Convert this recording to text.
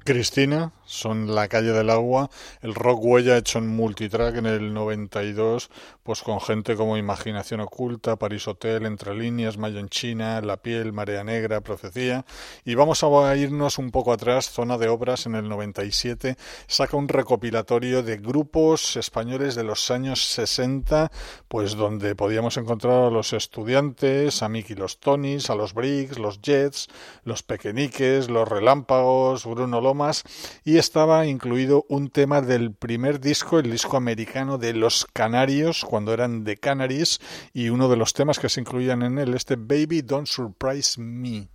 Cristina, son La calle del agua, el rock huella hecho en multitrack en el 92, pues con gente como Imaginación oculta, París Hotel, Entre líneas, Mayo en China, La piel, Marea negra, Profecía. Y vamos a irnos un poco atrás, Zona de obras en el 97, saca un recopilatorio de grupos españoles de los años 60, pues donde podíamos encontrar a los Estudiantes, a Miki los Tonys, a los Bricks, los Jets, los Pequeñiques, los Relámpagos, Bruno Lomas, y estaba incluido un tema del primer disco, el disco americano de Los Canarios, cuando eran The Canaries, y uno de los temas que se incluían en él, este Baby Don't Surprise Me.